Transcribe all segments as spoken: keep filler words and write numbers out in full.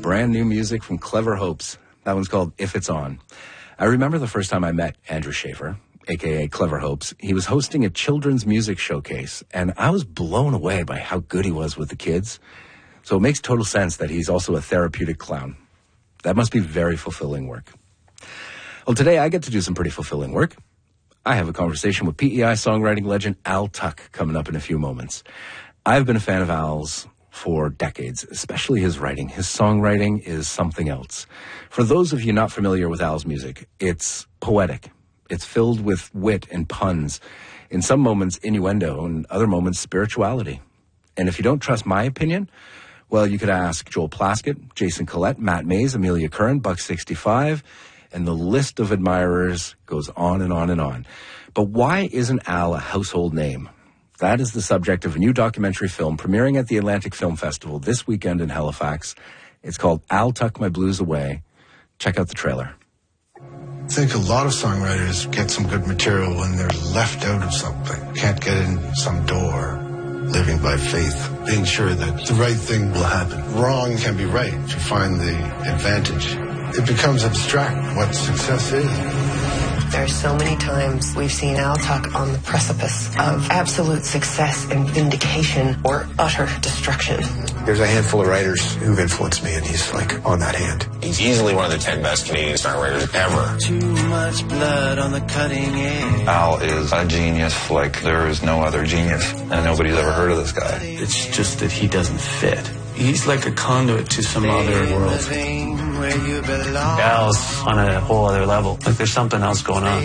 brand new music from Clever Hopes. That one's called If It's On. I remember the first time I met Andrew Schaefer, a k a. Clever Hopes. He was hosting a children's music showcase, and I was blown away by how good he was with the kids. So it makes total sense that he's also a therapeutic clown. That must be very fulfilling work. Well, today I get to do some pretty fulfilling work. I have a conversation with P E I songwriting legend Al Tuck coming up in a few moments. I've been a fan of Al's for decades, especially his writing. His songwriting is something else. For those of you not familiar with Al's music, it's poetic. It's filled with wit and puns. In some moments, innuendo, and other moments, spirituality. And if you don't trust my opinion, well, you could ask Joel Plaskett, Jason Collette, Matt Mays, Amelia Curran, Buck sixty-five, and the list of admirers goes on and on and on. But why isn't Al a household name? That is the subject of a new documentary film premiering at the Atlantic Film Festival this weekend in Halifax. It's called I'll Tuck My Blues Away. Check out the trailer. I think a lot of songwriters get some good material when they're left out of something. Can't get in some door. Living by faith, being sure that the right thing will happen. Wrong can be right if you find the advantage. It becomes abstract what success is. There are so many times we've seen Al Tuck on the precipice of absolute success and vindication or utter destruction. There's a handful of writers who've influenced me, and he's like on that hand. He's easily one of the ten best Canadian songwriters ever. Too much blood on the cutting edge. Al is a genius like there is no other genius, and nobody's ever heard of this guy. It's just that he doesn't fit. He's like a conduit to some other world. Al's on a whole other level. Like there's something else going on.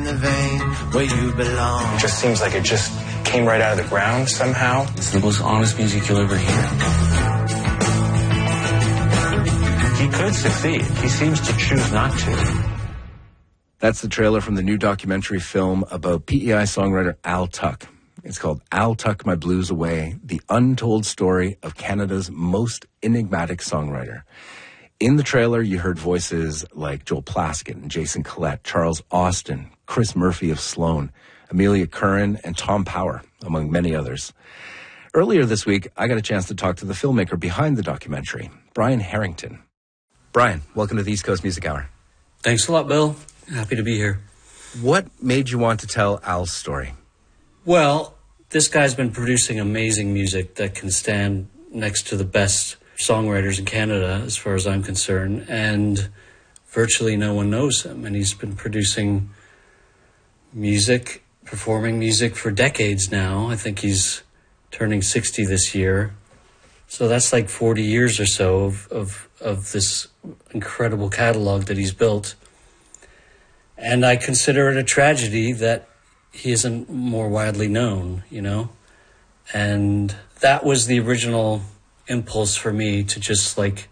It just seems like it just came right out of the ground somehow. It's the most honest music you'll ever hear. He could succeed. He seems to choose not to. That's the trailer from the new documentary film about P E I songwriter Al Tuck. It's called I'll Tuck My Blues Away, the untold story of Canada's most enigmatic songwriter. In the trailer, you heard voices like Joel Plaskett and Jason Collette, Charles Austin, Chris Murphy of Sloan, Amelia Curran, and Tom Power, among many others. Earlier this week, I got a chance to talk to the filmmaker behind the documentary, Brian Harrington. Brian, welcome to the East Coast Music Hour. Thanks a lot, Bill. Happy to be here. What made you want to tell Al's story? Well, this guy's been producing amazing music that can stand next to the best songwriters in Canada, as far as I'm concerned, and virtually no one knows him. And he's been producing music, performing music for decades now. I think he's turning sixty this year. So that's like forty years or so of, of, of this incredible catalog that he's built. And I consider it a tragedy that he isn't more widely known, you know? And that was the original impulse for me to just like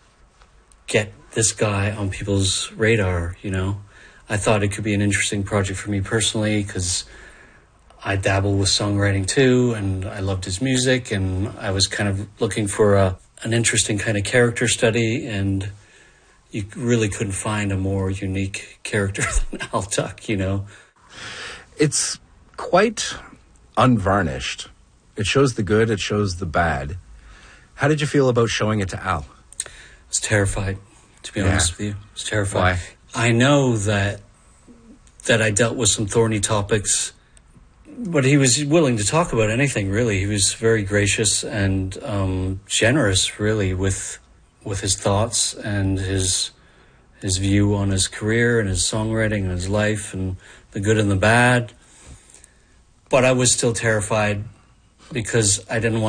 get this guy on people's radar, you know. I thought it could be an interesting project for me personally because I dabble with songwriting too, and I loved his music, and I was kind of looking for a an interesting kind of character study, and you really couldn't find a more unique character than Al Tuck, you know. It's quite unvarnished. It shows the good, it shows the bad. How did you feel about showing it to Al? I was terrified, to be yeah. honest with you. I was terrified. Why? I know that that I dealt with some thorny topics, but he was willing to talk about anything, really. He was very gracious and um, generous, really, with with his thoughts and his his view on his career and his songwriting and his life and the good and the bad. But I was still terrified because I didn't want